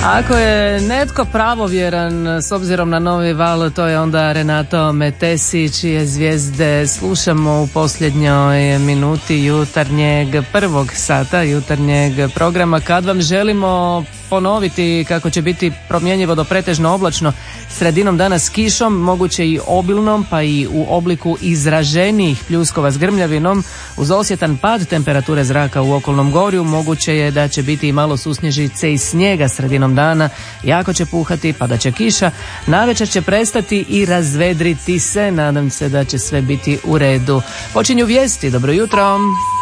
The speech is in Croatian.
Ako je netko pravovjeran s obzirom na novi val, to je onda Renato Metesi, čije zvijezde slušamo u posljednjoj minuti jutarnjeg prvog sata jutarnjeg programa, kad vam želimo ponoviti kako će biti promjenjivo do pretežno oblačno, sredinom dana s kišom, moguće i obilnom, pa i u obliku izraženijih pljuskova s grmljavinom, uz osjetan pad temperature zraka u okolnom gorju. Moguće je da će biti i malo susnježice i snijega sredinom dana, jako će puhati, padat će kiša, navečer će prestati i razvedriti se, nadam se da će sve biti u redu. Počinju vijesti, dobro jutro.